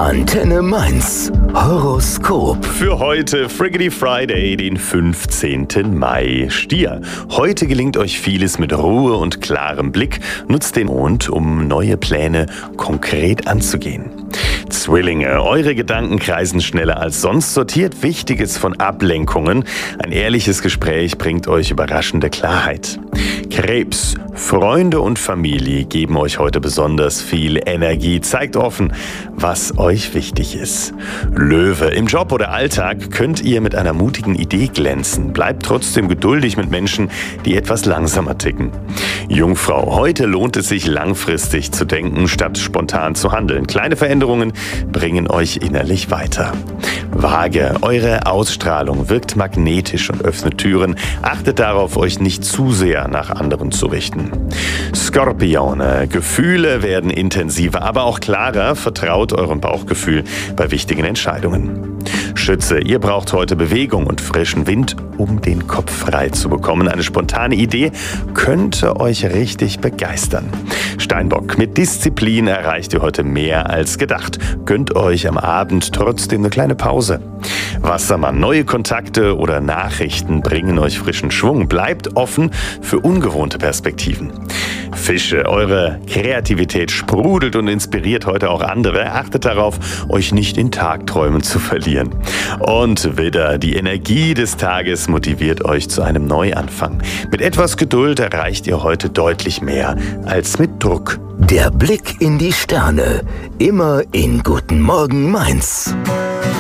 Antenne Mainz. Horoskop. Für heute Friggity Friday, den 15. Mai. Stier. Heute gelingt euch vieles mit Ruhe und klarem Blick. Nutzt den Mond, um neue Pläne konkret anzugehen. Zwillinge. Eure Gedanken kreisen schneller als sonst. Sortiert Wichtiges von Ablenkungen. Ein ehrliches Gespräch bringt euch überraschende Klarheit. Krebs. Freunde und Familie geben euch heute besonders viel Energie. Zeigt offen, was euch wichtig ist. Löwe. Im Job oder Alltag könnt ihr mit einer mutigen Idee glänzen. Bleibt trotzdem geduldig mit Menschen, die etwas langsamer ticken. Jungfrau. Heute lohnt es sich langfristig zu denken, statt spontan zu handeln. Kleine Veränderungen bringen euch innerlich weiter. Waage. Eure Ausstrahlung wirkt magnetisch und öffnet Türen. Achtet darauf, euch nicht zu sehr nach anderen zu richten. Skorpione. Gefühle werden intensiver, aber auch klarer. Vertraut eurem Bauchgefühl bei wichtigen Entscheidungen. Schütze. Ihr braucht heute Bewegung und frischen Wind, um den Kopf frei zu bekommen. Eine spontane Idee könnte euch richtig begeistern. Steinbock. Mit Disziplin erreicht ihr heute mehr als gedacht. Gönnt euch am Abend trotzdem eine kleine Pause. Wassermann. Neue Kontakte oder Nachrichten bringen euch frischen Schwung. Bleibt offen für ungewohnte Perspektiven. Fische. Eure Kreativität sprudelt und inspiriert heute auch andere. Achtet darauf, euch nicht in Tagträumen zu verlieren. Und Widder. Die Energie des Tages motiviert euch zu einem Neuanfang. Mit etwas Geduld erreicht ihr heute deutlich mehr als mit Druck. Der Blick in die Sterne. Immer in Guten Morgen Mainz.